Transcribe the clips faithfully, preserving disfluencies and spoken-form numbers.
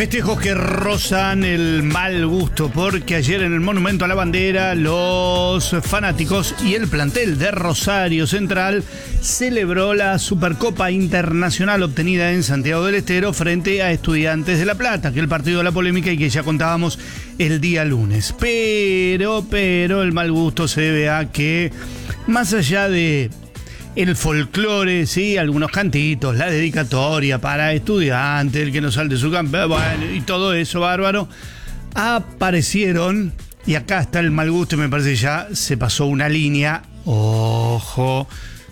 Festejos que rozan el mal gusto, porque ayer en el Monumento a la Bandera los fanáticos y el plantel de Rosario Central celebró la Supercopa Internacional obtenida en Santiago del Estero frente a Estudiantes de La Plata, que es el partido de la polémica y que ya contábamos el día lunes. Pero, pero el mal gusto se debe a que, más allá de el folclore, sí, algunos cantitos, la dedicatoria para Estudiantes, el que no salte su campeón, bueno, y todo eso bárbaro, aparecieron, y acá está el mal gusto y me parece que ya se pasó una línea, ojo,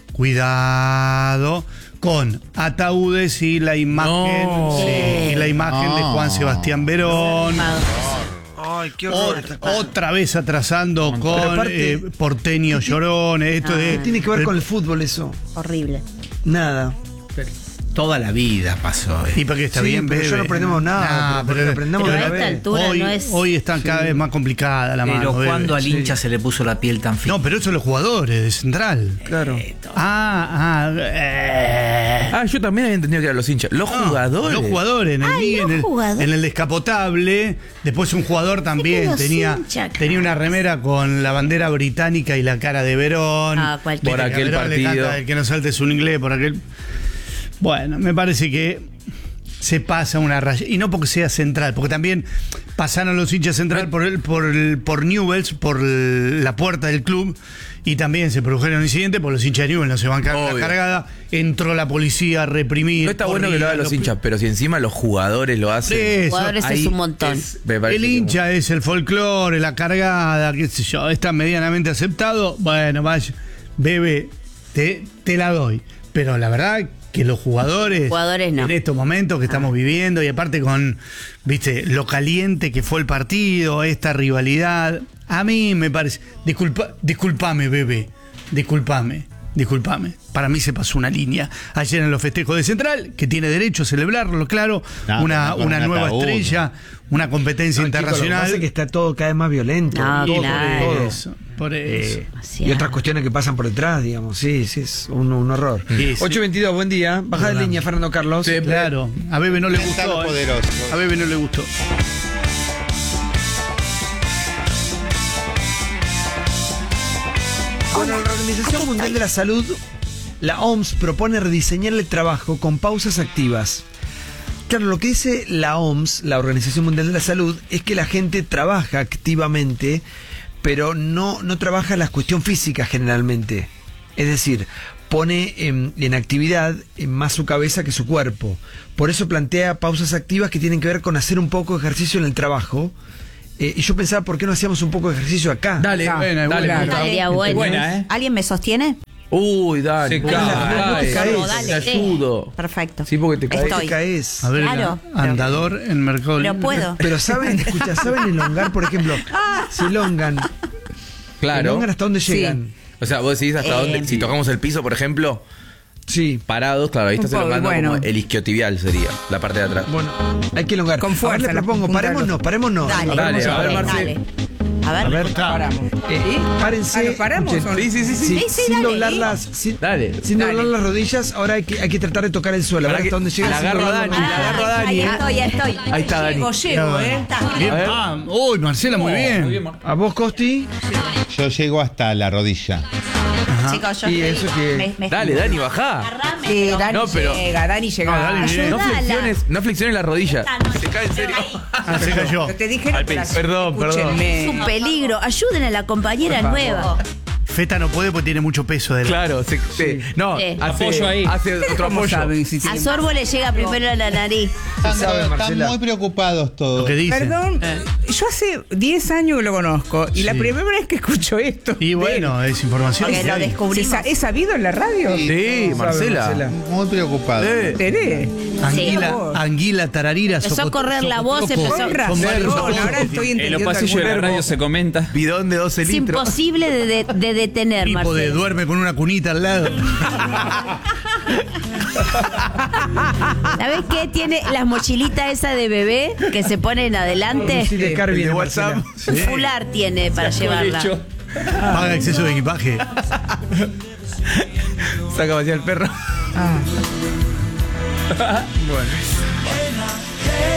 cuidado, con ataúdes y la imagen, no. sí, y la imagen no. de Juan Sebastián Verón. Ay, qué horror. Otra, otra vez atrasando con aparte, eh, porteños llorones. Esto ah, de, ¿qué tiene que ver de, con el fútbol eso? Horrible. Nada. Pero toda la vida pasó. Eh. Y porque está sí, bien, pero bebé. ya no aprendemos nada. Nah, pero, pero aprendamos pero de a la esta vez. altura Hoy, no es... hoy están cada sí. vez más complicada la mano. Pero cuando al sí. hincha se le puso la piel tan fina. No, pero eso los jugadores de Central. Claro. Eh, Ah, ah, eh. Ah, yo también había entendido que eran los hinchas. Los No, jugadores. Los jugadores. En el, Ay, en, los el, jugadores. en el descapotable. Después un jugador también los tenía, hinchas, tenía una remera con la bandera británica y la cara de Verón. Ah, cualquiera. Por Viste que aquel a Verón le partido. canta el que no salte es un inglés, por aquel. Bueno, me parece que se pasa una raya. Y no porque sea Central, porque también pasaron los hinchas Central por el, por el, por Newell's, por el, la puerta del club. Y también se produjeron incidentes porque los hinchas de Newell's no se van a la cargada. Entró la policía a reprimir. No está bueno que lo hagan los hinchas, pero si encima los jugadores lo hacen. Eso, Jugadores ahí es un montón. es- me parece El que- hincha es el folclore, la cargada, qué sé yo, está medianamente aceptado. Bueno, vaya, bebé, te, te la doy. Pero la verdad que los jugadores, Jugadores no. en estos momentos que estamos viviendo, y aparte con, viste, lo caliente que fue el partido, esta rivalidad, a mí me parece. Disculpa, disculpame, bebé, disculpame. Disculpame, para mí se pasó una línea ayer en los festejos de Central, que tiene derecho a celebrarlo, claro, No, una, pero una con un nueva ataúd. estrella, una competencia No, chicos, lo que internacional. pasa es que está todo cada vez más violento. No, todo, claro. todo. Por eso, por eso. Eh, Demasiado. y otras cuestiones que pasan por detrás, digamos. Sí, sí, es un, un horror. Sí, sí. ocho veintidós, buen día. Baja de Perdón. línea, Fernando Carlos. Sí, claro, a Bebe no le Mental gustó. ¿eh? poderoso. A Bebe no le gustó. Bueno, la Organización Mundial de la Salud, la O M S, propone rediseñar el trabajo con pausas activas. Claro, lo que dice la O M S, la Organización Mundial de la Salud, es que la gente trabaja activamente, pero no, no trabaja la cuestión física generalmente. Es decir, pone en, en actividad más su cabeza que su cuerpo. Por eso plantea pausas activas que tienen que ver con hacer un poco de ejercicio en el trabajo. Eh, y yo pensaba, ¿por qué no hacíamos un poco de ejercicio acá? Dale, Ah, buena, dale, buena. Gustavo. Estaría bueno. Buena, ¿eh? ¿Alguien me sostiene? Uy, dale. Se Uy, cae, dale, cae. dale, Dale, te sí. ayudo. Perfecto. Sí, porque te caes. Estoy. Te caes. A ver, Claro, la- andador en Mercado Pero Libre. puedo. Pero saben, escucha, saben elongar, por ejemplo, si elongan, Claro. elongan hasta dónde Sí. llegan. O sea, vos decís hasta Eh, dónde. Si tocamos el piso, por ejemplo, Sí. parados, claro, ahí Un estás poco, elongando bueno. como el isquiotibial sería, la parte de atrás. Bueno, hay que elongar. Con fuerza, Ahora les la propongo, punta de parémonos, los- parémonos. Dale, Dale, a ver, dale, Marce. dale. A ver, A ver, Paramos. eh, párense. Ah, ¿nos paramos escuchen, o no? Sí, sí, sí, sí. sí, Sí, sí, sin dale. doblar las, sin, Dale. sin Dale. doblar las rodillas, ahora hay que, hay que tratar de tocar el suelo. A ver Para hasta que- dónde llega. la sin agarro a doblar las Dani, rodillas. la agarro a Dani, ahí eh. estoy, ahí estoy. Ahí está Dani. Llego, llego, ¿eh? Bien, A ver. pam. Uy, Marcela, muy bien. Mar- ¿A vos, Costi? Yo llego hasta la rodilla. Chicos, yo Y te eso digo, que- me- me- Dale, Dani, bajá. Agarrame, Sí, pero- Dani No, pero- llega, Dani llega. No, Dani, bien. No Ayudala. flexiones, no flexiones la rodilla. Esta, Se cae en serio. Ah, se cayó. Pero te dije Al no, pero piso. Perdón, perdón. escúchenme. Es un peligro. Ayuden a la compañera nueva. Feta no puede porque tiene mucho peso de la... Claro, se, se- no, Sí. hace, Apoyo ahí. hace otro ¿Cómo apoyo. saben si A tiene- Sorbo le llega primero a la nariz. Están, sabe, están Marcela. muy preocupados Lo todos. que dice. Perdón, yo hace diez años que lo conozco y la Sí. primera vez que escucho esto. Y bueno, es información. Porque lo que hay. ¿Se descubrimos. sa- ¿Es sabido en la radio? Sí. Sí, Sabe, Marcela. Marcela. Muy preocupados. Eh, ¿Teré? Anguila, Sí. anguila, tararira, Empezó a correr la voz, socotroco. empezó- Con razón, Son varios ahora socotrocos. estoy En entendiendo. los pasillos de la algún- radio se comenta. Bidón de doce Es litros. imposible de, de- de detener, Tipo de Marcelo. duerme con una cunita al lado. ¿Sabes qué? Tiene las mochilitas esas de bebé que se ponen adelante. Sí, de Carvin, El de Marcela. WhatsApp. Un fular tiene para llevarla. Paga exceso de equipaje. Saca a pasear el perro. Bueno.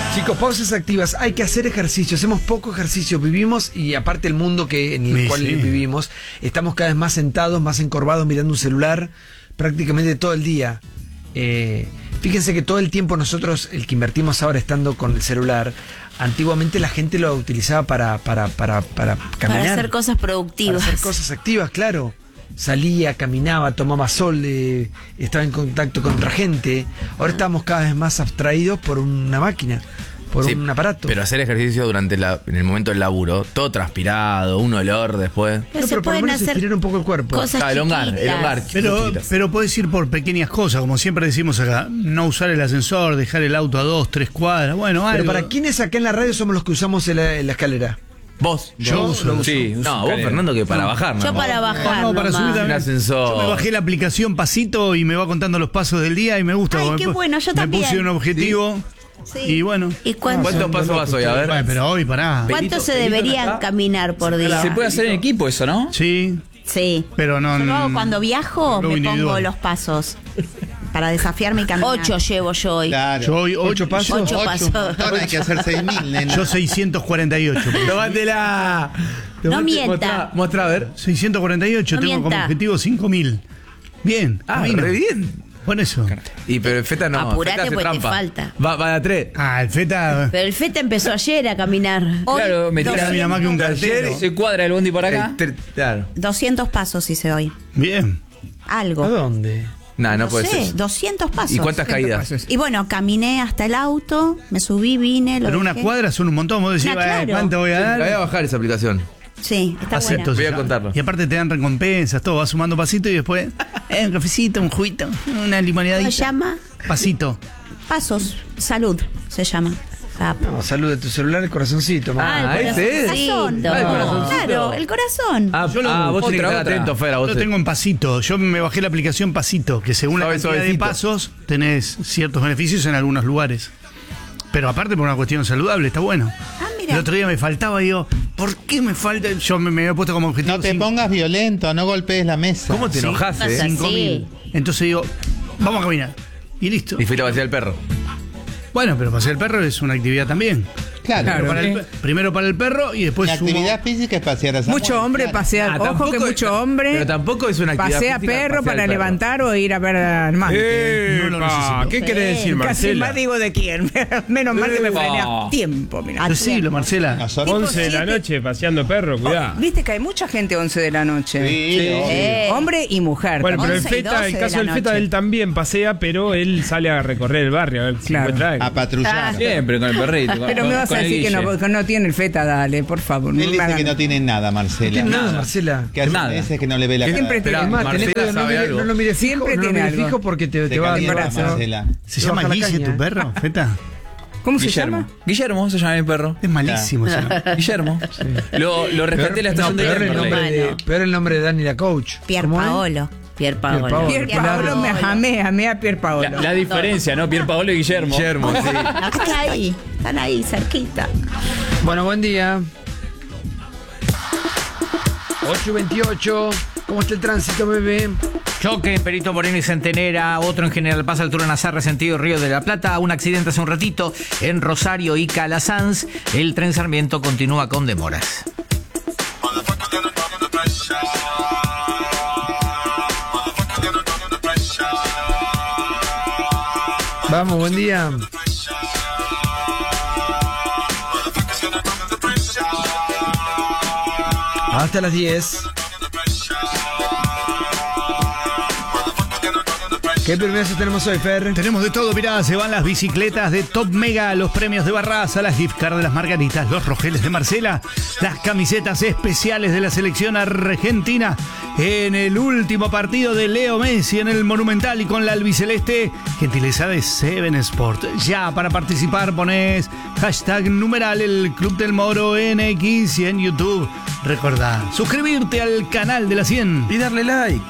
Chicos, pausas activas. Hay que hacer ejercicio. Hacemos poco ejercicio. Vivimos, y aparte el mundo que en el Sí, cual sí. vivimos, estamos cada vez más sentados, más encorvados, mirando un celular prácticamente todo el día. Eh, fíjense que todo el tiempo nosotros, el que invertimos ahora estando con el celular, antiguamente la gente lo utilizaba para, para, para, para caminar. Para hacer cosas productivas. Para hacer cosas activas, claro. Salía, caminaba, tomaba sol, eh, estaba en contacto con otra gente. Ahora estamos cada vez más abstraídos por una máquina, por Sí, un aparato. Pero hacer ejercicio durante la, en el momento del laburo, todo transpirado, un olor después. Pero No, se pero por lo pueden menos hacer estirar un poco el cuerpo. cosas Ah, elongar, chiquitas. elongar. Pero, Chiquititas. pero puedes ir por pequeñas cosas, como siempre decimos acá. No usar el ascensor, dejar el auto a dos, tres cuadras. Bueno, Pero algo. para quienes acá en la radio somos los que usamos en la, en la escalera. Vos. Yo uso, lo uso. Sí, uso No, vos, escalera. Fernando, que para bajar, ¿no? Yo para bajar. No, para nomás. subir también. Un ascensor. Yo me bajé la aplicación Pasito y me va contando los pasos del día y me gusta. Ay, porque qué me pu- bueno, yo me también. puse un objetivo Sí. y bueno. ¿Y cuánto, ¿Cuántos pasos vas hoy? A ver. Bueno, pero hoy pará. ¿cuánto se deberían caminar por día? Se puede hacer en equipo eso, ¿no? Sí, Sí. pero no. Yo lo hago no- cuando viajo, lo me pongo individual. los pasos para desafiarme y caminar. Ocho llevo yo hoy. Claro. Yo hoy ocho Ocho pasos. Ocho Ocho, pasos. un montón, hay que hacer seis mil, nena. Yo seiscientos cuarenta y ocho. ¡Tómatela! No mienta. Mostrá, mostrá, a ver. seiscientos cuarenta y ocho, No tengo como mienta. objetivo cinco mil. Bien, Ah, camino. re bien. Por eso. Y pero el Feta no. Apurate, Feta hace pues te trampa. falta. Va, va de a tres. Ah, el Feta. Pero el Feta empezó ayer a caminar. Hoy, Claro, me tira- doscientos, Camina más que un cartero. Se cuadra el bondi por acá. Eh, tre- Claro. doscientos pasos hice hoy. Bien. Algo. ¿A dónde? No, no, No puede sé, ser. doscientos pasos. ¿Y cuántas caídas? pasos. Y bueno, caminé hasta el auto, me subí, vine, lo Pero una dejé. cuadra son un montón. Vos decís, Ah, "Eh, claro. ¿cuánto voy a La voy a dar? bajar esa aplicación. Sí, está Acepto. buena. Voy a ya. contarlo. Y aparte te dan recompensas, todo. Vas sumando pasito y después. Eh, un cafecito, un juguito, una ¿Cómo se limonadita. llama? Pasito. Pasos, salud, se llama. Ah, No, salud de tu celular, el corazoncito. mamá. Ah, el ese es. corazón. Ah, el corazoncito. Claro, el corazón. Ah, Yo lo- ah, vos otra, tenés que estar otra. atento, Fera. Yo Vos lo te- tengo en pasito. Yo me bajé la aplicación Pasito, que según la Suave, cantidad de suavecito. pasos tenés ciertos beneficios en algunos lugares. Pero aparte por una cuestión saludable, está bueno. Ah, mira. El otro día me faltaba y digo, ¿por qué me falta? Yo me, me había puesto como objetivo No te cinco- pongas violento, no golpees la mesa. ¿Cómo te Sí. enojas, Pasa eh? así. cinco mil. Entonces digo, vamos a caminar. Y listo. Y fuiste a vaciar el perro. Bueno, pero pasear el perro es una actividad también. Claro. Claro. Para el pe- primero para el perro y después La sumo- actividad física es pasear a Samuel, Mucho hombre claro. pasea, Ah, ojo tampoco que es- mucho hombre Pero tampoco es una actividad pasea física perro pasear para el perro. levantar o ir a ver al amante. No lo necesito. ¿Qué quiere decir, Casi Marcela? más digo de quién. Menos mal que me frené a Ah. tiempo, mira. Decilo, Marcela. Nosotros- once de la siete- noche paseando perro, cuidado. Viste que hay mucha gente once de la noche. Sí, obvio. Eh, Hombre y mujer. Bueno, pero el once y Feta, doce el de caso la del Feta, noche. él también pasea, pero él sale a recorrer el barrio a ver si Claro. encuentra algo. A patrullar. Siempre con el perrito. con- Pero me con- vas a con el decir que no, Guille. que no tiene el Feta, dale, por favor. Él no me dice hagan- que no tiene nada, Marcela. No tiene nada, Marcela. Que hace Nada. meses que no le ve la cara. Siempre Esperá, tiene Es más, tenés Marcela cuidado, no, sabe mire- algo. no lo mires fijo, Siempre no lo tiene mires algo. fijo porque te, te Te va a calienta, embarazo. Marcela. ¿Se Te llama baja la Guille caña, tu ¿eh? perro, Feta? ¿Cómo se Guillermo. llama? Guillermo se llama mi perro. Es malísimo ese nombre. Guillermo. Lo, lo rescaté en la estación No, de peor, el nombre Lemberley. de, peor el nombre de Dani la coach. Pier ¿Cómo es? Paolo. Pier Paolo. Paolo. Pier Pier Paolo, me amé, amé a Pier Paolo. La, la diferencia, ¿no? Pier Paolo y Guillermo. Guillermo, sí. No, está ahí, están ahí, cerquita. Bueno, buen día. ocho veintiocho. ¿Cómo está el tránsito, bebé? Choque en Perito Moreno y Centenera, otro en General Paz, altura Nazarre, sentido Río de la Plata, un accidente hace un ratito en Rosario y Calasanz, el tren Sarmiento continúa con demoras. Vamos, buen día. Hasta las diez. ¿Qué premios tenemos hoy, Fer? Tenemos de todo, mirá, se van las bicicletas de Top Mega, los premios de Barraza, las gift cards de las Margaritas, los rogeles de Marcela, las camisetas especiales de la selección argentina en el último partido de Leo Messi en el Monumental y con la albiceleste, gentileza de Seven Sport. Ya para participar ponés hashtag numeral el Club del Moro N X y en YouTube. Recordá, suscribirte al canal de la cien. Y darle like.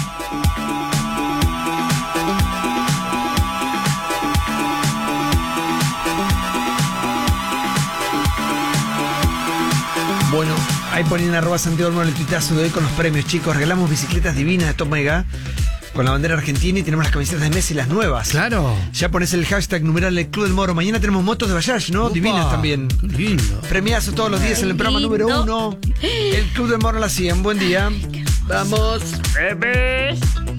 Bueno, ahí ponen arroba Santiago Olmo el tuitazo de hoy con los premios, chicos. Regalamos bicicletas divinas de Top Mega. con la bandera argentina y tenemos las camisetas de Messi, las nuevas. Claro. Ya pones el hashtag numeral el Club del Moro. Mañana tenemos motos de Bayash, ¿no? Opa, Divinas también. Qué lindo. Premiazo todos los días en el programa Lindo. número uno. El Club del Moro a las cien. Buen día. Vamos.